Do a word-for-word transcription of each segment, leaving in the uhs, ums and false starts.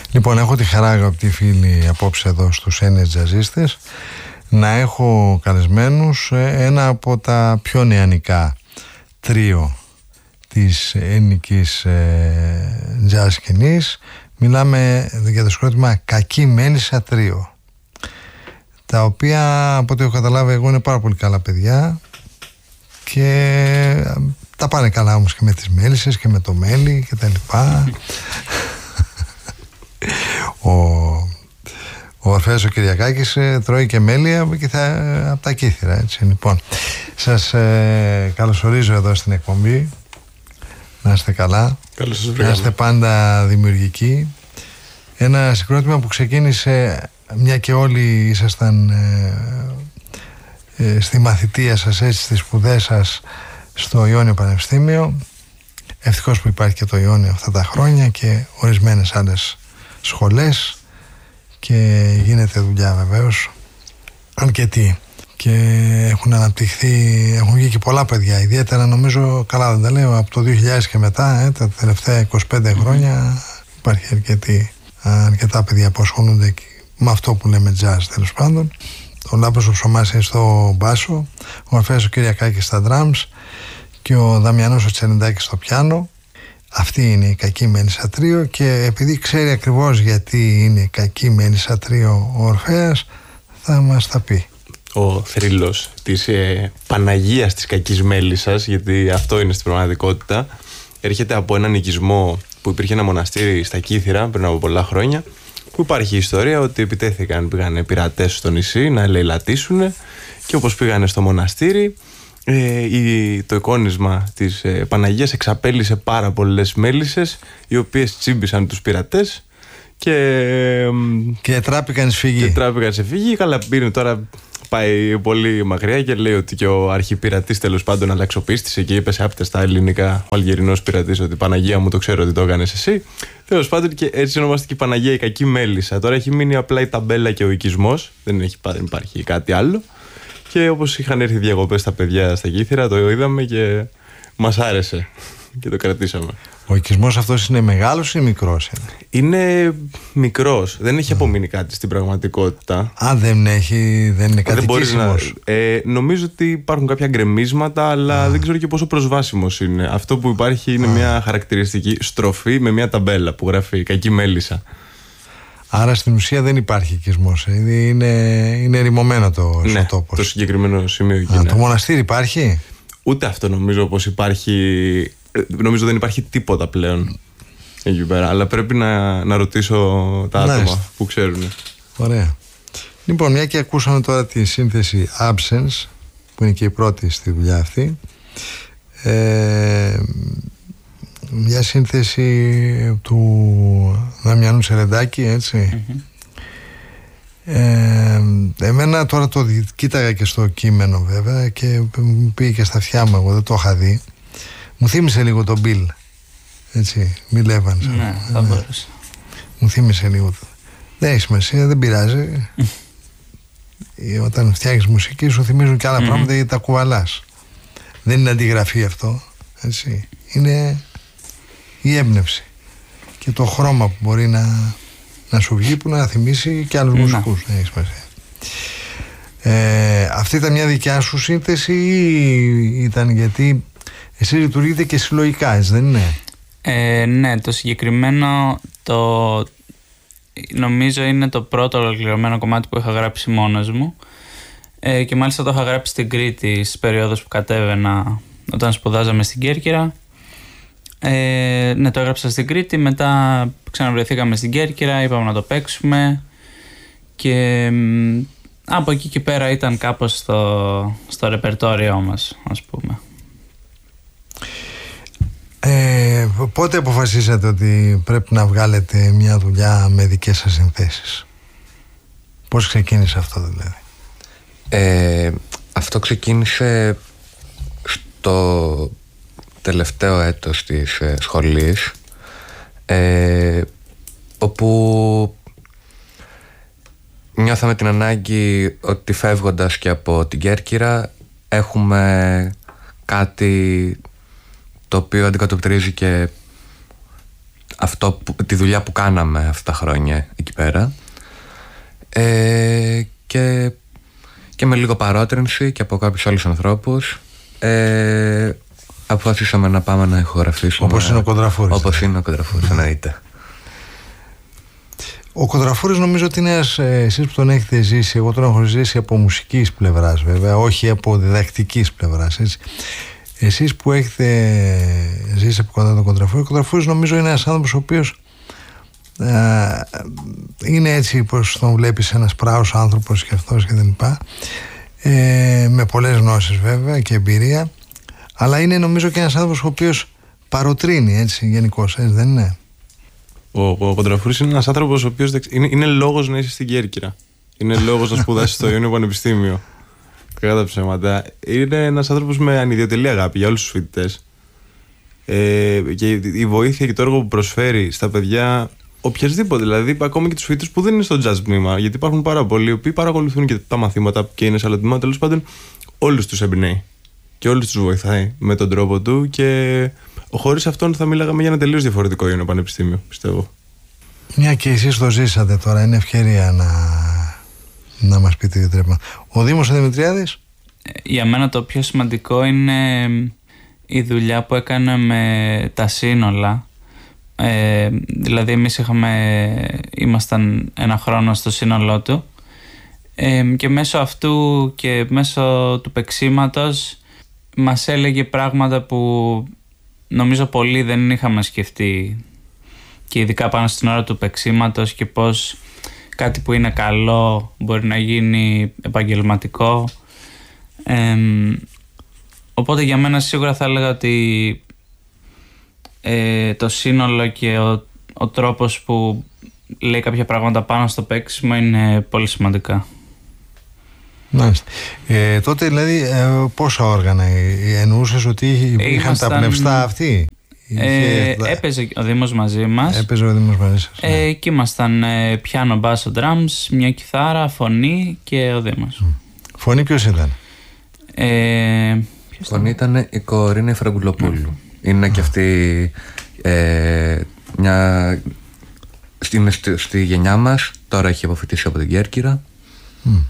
Λοιπόν, έχω τη χαρά, αγαπητοί φίλοι, απόψε εδώ στους Έλληνες Τζαζίστες να έχω καλεσμένους ένα από τα πιο νεανικά τρίο της ελληνικής ε, jazz σκηνής. Μιλάμε για το συγκρότημα Κακή Μέλισσα Τρίο, τα οποία από ό,τι έχω καταλάβει εγώ είναι πάρα πολύ καλά παιδιά και τα πάνε καλά όμως και με τις μέλισσες και με το μέλι και τα λοιπά. ο, ο Ορφέας ο Κυριακάκης ε, τρώει και μέλι και θα, από τα κύθυρα, έτσι. Λοιπόν, σας ε, καλωσορίζω εδώ στην εκπομπή. Να είστε καλά, να είστε πάντα δημιουργικοί. Ένα συγκρότημα που ξεκίνησε, μια και όλοι ήσασταν ε, ε, στη μαθητεία σας, έτσι, στις σπουδές σας στο Ιόνιο Πανεπιστήμιο. Ευτυχώς που υπάρχει και το Ιόνιο αυτά τα χρόνια και ορισμένες άλλες σχολές και γίνεται δουλειά βεβαίως αρκετή και έχουν αναπτυχθεί, έχουν βγει και πολλά παιδιά, ιδιαίτερα νομίζω, καλά δεν τα λέω, από το δύο χιλιάδες και μετά, ε, τα τελευταία είκοσι πέντε χρόνια υπάρχει αρκετή, αρκετά παιδιά που ασχολούνται με αυτό που λέμε jazz, τέλος πάντων. Ο Λάμπρος ο Ψωμάς είναι στο μπάσο, ο Ορφέας ο Κυριακάκης στα drums και ο Δαμιανός ο Τσερεντάκης στο πιάνο. Αυτή είναι η Κακή Μέλισσα Τρίο και επειδή ξέρει ακριβώς γιατί είναι η Κακή Μέλισσα Τρίο ο Ορφέας, θα μας τα πει. Ο θρύλος της ε, Παναγίας της Κακής Μέλισσας, γιατί αυτό είναι στην πραγματικότητα, έρχεται από έναν οικισμό που υπήρχε ένα μοναστήρι στα Κύθυρα πριν από πολλά χρόνια, που υπάρχει η ιστορία ότι επιτέθηκαν, πήγαν πειρατές στο νησί να ελεηλατήσουν και όπως πήγανε στο μοναστήρι, ε, η, το εικόνισμα της ε, Παναγίας εξαπέλυσε πάρα πολλές μέλισσες οι οποίες τσίμπησαν τους πειρατές και, και τράπηκαν σε φυγή. Και τράπηκαν σε φυγή. Καλά, πήρε τώρα. Πάει πολύ μακριά και λέει ότι και ο αρχιπειρατής, τέλος πάντων, αλλαξοπίστησε και είπε σε άπτεστα ελληνικά ο Αλγερινός πειρατής ότι Παναγία μου, το ξέρω ότι το έκανες εσύ. Τέλος πάντων, και έτσι ονομάστηκε η Παναγία η Κακή Μέλισσα. Τώρα έχει μείνει απλά η ταμπέλα και ο οικισμός, δεν, έχει, δεν υπάρχει κάτι άλλο. Και όπως είχαν έρθει διακοπές τα παιδιά στα Κύθυρα, το είδαμε και μας άρεσε και το κρατήσαμε. Ο οικισμός αυτός είναι μεγάλος ή μικρός? Είναι, είναι μικρός. Δεν έχει απομείνει κάτι στην πραγματικότητα. Α, δεν, έχει, δεν είναι κατοικήσιμος. Ε, νομίζω ότι υπάρχουν κάποια γκρεμίσματα, αλλά Α. δεν ξέρω και πόσο προσβάσιμος είναι. Αυτό που υπάρχει είναι Α. μια χαρακτηριστική στροφή με μια ταμπέλα που γράφει Κακή Μέλισσα. Άρα στην ουσία δεν υπάρχει οικισμός. Είναι, είναι ερημωμένο το ναι, τόπο. Το συγκεκριμένο σημείο εκεί. Α, ναι. Το μοναστήρι υπάρχει? Ούτε αυτό νομίζω πως υπάρχει. Νομίζω δεν υπάρχει τίποτα πλέον εκεί πέρα. Αλλά πρέπει να, να ρωτήσω τα άτομα Νάστε. που ξέρουν. Ωραία. Λοιπόν, μια και ακούσαμε τώρα τη σύνθεση Absence, που είναι και η πρώτη στη δουλειά αυτή. Ε, μια σύνθεση του Δαμιανού Τσερεντάκη, έτσι. Mm-hmm. Ε, εμένα τώρα το κοίταγα και στο κείμενο βέβαια και μου πήγε και στα αυτιά μου, εγώ δεν το είχα δει. Μου θύμισε λίγο τον Bill, έτσι, Bill Evans. Ναι, θα μπορούσε. Μου θύμισε λίγο. Δεν έχει σημασία, δεν πειράζει. Όταν φτιάχνεις μουσική σου θυμίζουν και άλλα mm-hmm. πράγματα γιατί τα κουβαλάς. Δεν είναι αντιγραφή αυτό, έτσι. Είναι η έμπνευση και το χρώμα που μπορεί να, να σου βγει, που να θυμίσει και άλλους mm-hmm. μουσικούς. Δεν έχει σημασία. Ε, αυτή ήταν μια δικιά σου σύνθεση ή ήταν γιατί εσύ λειτουργείτε και συλλογικά, έτσι δεν είναι? Ε, ναι, το συγκεκριμένο το, νομίζω είναι το πρώτο ολοκληρωμένο κομμάτι που είχα γράψει μόνος μου ε, και μάλιστα το είχα γράψει στην Κρήτη στις περιόδους που κατέβαινα όταν σπουδάζαμε στην Κέρκυρα. Ε, ναι, το έγραψα στην Κρήτη, μετά ξαναβρεθήκαμε στην Κέρκυρα, είπαμε να το παίξουμε και από εκεί και πέρα ήταν κάπως στο, στο ρεπερτόριό μας, ας πούμε. Ε, πότε αποφασίσατε ότι πρέπει να βγάλετε μια δουλειά με δικές σας συνθέσεις? Πώς ξεκίνησε αυτό δηλαδή? Ε, αυτό ξεκίνησε στο τελευταίο έτος της ε, σχολής ε, όπου νιώθαμε την ανάγκη ότι φεύγοντας και από την Κέρκυρα έχουμε κάτι το οποίο αντικατοπτρίζει και αυτό που, τη δουλειά που κάναμε αυτά τα χρόνια εκεί πέρα. Ε, και, και με λίγο παρότρινση και από κάποιους άλλους ανθρώπους ε, αποφασίσαμε να πάμε να ηχογραφήσουμε. Όπως είναι ο Κοντραφούρης. Όπως είναι ο Κοντραφούρης, εννοείται. Ο Κοντραφούρης νομίζω ότι είναι ένας, εσείς που τον έχετε ζήσει, εγώ τον έχω ζήσει από μουσικής πλευράς βέβαια, όχι από διδακτικής πλευράς, έτσι. Εσείς που έχετε ζήσει από κοντά τον Κοντραφούρη, ο Κοντραφούρης νομίζω είναι ένας άνθρωπος ο οποίος ε, είναι έτσι πως τον βλέπεις, ένας πράος άνθρωπος και αυτός και τα λοιπά, ε, με πολλές γνώσεις βέβαια και εμπειρία, αλλά είναι νομίζω και ένας άνθρωπος ο οποίος παροτρύνει έτσι γενικώς, έτσι δεν είναι? Ο, ο Κοντραφούρης είναι ένας άνθρωπος ο οποίος είναι, είναι λόγος να είσαι στην Κέρκυρα. Είναι λόγος να σπουδάσεις στο Ιόνιο Πανεπιστήμιο. Κατά τα ψέματα. Είναι ένας άνθρωπος με ανιδιοτελή αγάπη για όλους τους φοιτητές. Ε, και η βοήθεια και το έργο που προσφέρει στα παιδιά, οποιασδήποτε, δηλαδή ακόμη και τους φοιτητές που δεν είναι στο jazz τμήμα, γιατί υπάρχουν πάρα πολλοί οι οποίοι παρακολουθούν και τα μαθήματα και είναι σε άλλο τμήμα, τέλος πάντων, όλους τους εμπνέει και όλους τους βοηθάει με τον τρόπο του. Και χωρίς αυτόν θα μιλάγαμε για ένα τελείως διαφορετικό Ιόνιο Πανεπιστήμιο, πιστεύω. Μια και εσείς το ζήσατε τώρα, είναι ευκαιρία να, να μας πείτε τι τρέπα. Ο Δήμος Δημητριάδης. Για μένα το πιο σημαντικό είναι η δουλειά που έκανε με τα σύνολα. Ε, δηλαδή εμείς είχαμε, ήμασταν ένα χρόνο στο σύνολό του ε, και μέσω αυτού και μέσω του παίξηματος μας έλεγε πράγματα που νομίζω πολλοί δεν είχαμε σκεφτεί, και ειδικά πάνω στην ώρα του παίξηματος, και πως κάτι που είναι καλό μπορεί να γίνει επαγγελματικό. Ε, οπότε για μένα σίγουρα θα έλεγα ότι ε, το σύνολο και ο, ο τρόπος που λέει κάποια πράγματα πάνω στο παίξιμο είναι πολύ σημαντικά. Μάλιστα. Ε, τότε δηλαδή ε, πόσα όργανα ε, εννοούσες ότι είχαν Ήμασταν... τα πνευστά αυτοί? Ε, Είχε... Έπαιζε ο Δήμος μαζί μας. Έπαιζε ο Δήμος μαζί σας. Ναι. Ε, και ήμασταν ε, πιάνο, μπάσο, drums, μια κιθάρα, φωνή και ο Δήμος. Mm. Φωνή ποιος ήταν? Ε, Φωνή ήταν η Κορίνα Φραγκουλοπούλου. Mm. Είναι mm. και αυτή ε, μια... Είναι στη, στη γενιά μας. Τώρα έχει αποφοιτήσει από την Κέρκυρα. Mm.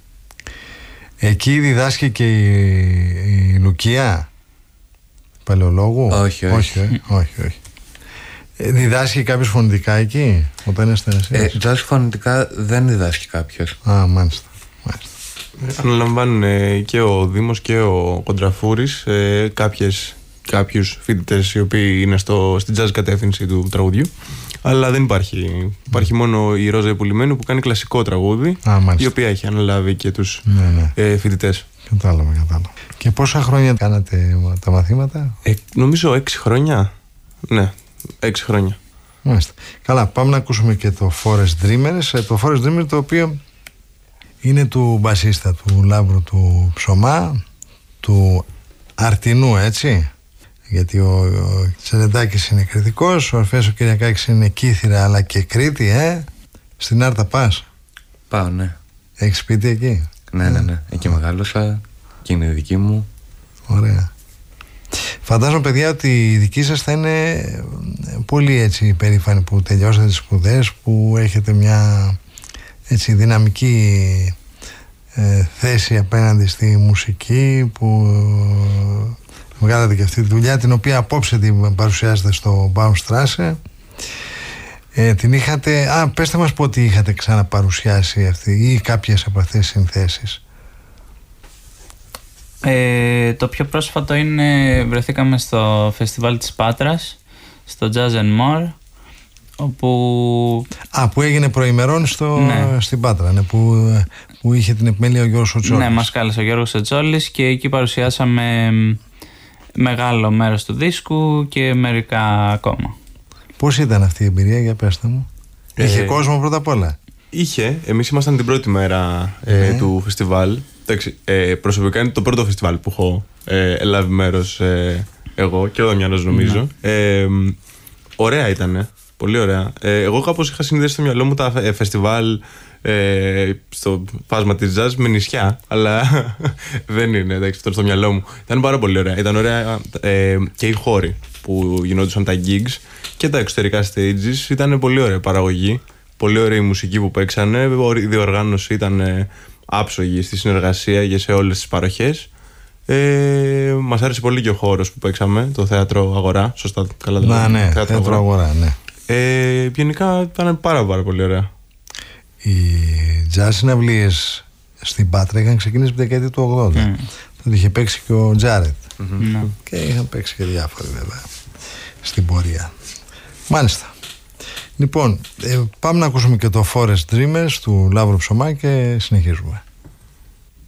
Εκεί διδάσκει και η, η Λουκία Παλαιολόγου? Όχι, όχι. όχι, όχι, όχι, όχι. Ε, διδάσκει κάποιος φωνητικά εκεί όταν είστε εσείς? Ε, jazz φωνητικά δεν διδάσκει κάποιος. Α, μάλιστα, μάλιστα. Αναλαμβάνουν ε, και ο Δήμος και ο Κοντραφούρης ε, κάποιες, κάποιους φοιτητές οι οποίοι είναι στο, στην jazz κατεύθυνση του τραγουδιού. Αλλά δεν υπάρχει. Υπάρχει μόνο η Ρόζα Υπουλημένου που κάνει κλασικό τραγούδι, Α, η οποία έχει αναλάβει και τους ναι, ναι. ε, φοιτητές. Κατάλαβα, κατάλαβα. Και πόσα χρόνια κάνατε τα μαθήματα? Ε, νομίζω έξι χρόνια. Ναι, έξι χρόνια. Μάλιστα. Καλά, πάμε να ακούσουμε και το Forest Dreamers. Το Forest Dreamers, το οποίο είναι του μπασίστα, του Λάμπρου του Ψωμά, του Αρτινού, έτσι. Γιατί ο, ο Τσερεντάκης είναι κριτικός, ο Ορφέας ο Κυριακάκης είναι Κύθυρα αλλά και Κρήτη, ε. Στην Άρτα πας? Πάω, ναι. Έχεις σπίτι εκεί? Ναι, ναι, ναι. Εκεί μεγάλωσα και είναι δική μου. Ωραία. Φαντάζομαι, παιδιά, ότι η δική σας θα είναι πολύ έτσι περήφανη που τελειώσατε τις σπουδές, που έχετε μια έτσι δυναμική ε, θέση απέναντι στη μουσική, που βγάλατε και αυτή τη δουλειά, την οποία απόψε την παρουσιάζετε στο Baumstrasse. Ε, την είχατε, α, πέστε μας πότε είχατε ξαναπαρουσιάσει αυτή ή κάποιες από αυτές τις συνθέσεις? Ε, το πιο πρόσφατο είναι, βρεθήκαμε στο φεστιβάλ της Πάτρας, στο Jazz and More, όπου... Α, που έγινε προημερών στο, ναι. στην Πάτρα, ναι, που, που είχε την επιμέλεια ο Γιώργος Οτσόλης. Ναι, μας κάλεσε ο Γιώργος Οτσόλης και εκεί παρουσιάσαμε μεγάλο μέρος του δίσκου και μερικά ακόμα. Πώς ήταν αυτή η εμπειρία, για πέστε μου? Ε, είχε κόσμο πρώτα απ' όλα? Είχε, εμείς ήμασταν την πρώτη μέρα ε, ναι. του φεστιβάλ. Εντάξει, ε, προσωπικά είναι το πρώτο φεστιβάλ που έχω ε, λάβει μέρος ε, εγώ και ο Δαμιανός νομίζω. Ναι. Ε, ωραία ήτανε, πολύ ωραία. Ε, εγώ κάπως είχα συνδέσει στο μυαλό μου τα ε, φεστιβάλ ε, στο φάσμα της jazz με νησιά, αλλά δεν είναι, εντάξει, αυτό στο μυαλό μου. Ήταν πάρα πολύ ωραία. Ήταν ωραία ε, και οι χώροι. που γινόντουσαν τα gigs και τα εξωτερικά stages. Ήταν πολύ ωραία παραγωγή, πολύ ωραία η μουσική που παίξανε, η διοργάνωση ήταν άψογη στη συνεργασία και σε όλες τις παροχές. Ε, μας άρεσε πολύ και ο χώρος που παίξαμε, το Θέατρο Αγορά, σωστά, καλά το Να, ναι, Θέατρο, θέατρο Αγορά, Αγορά ναι. Ε, γενικά ήταν πάρα πάρα πολύ ωραία. Οι jazz συναυλίες στην Πάτρα είχαν ξεκινήσει από τη δεκαετία του ογδόντα. Mm. Τότε είχε παίξει και ο Τζάρετ. Mm-hmm. Mm. Και είχαν παίξει και διάφοροι βέβαια στην πορεία. Μάλιστα. Λοιπόν, ε, πάμε να ακούσουμε και το Forest Dreamers του Λαύρου Ψωμά και συνεχίζουμε.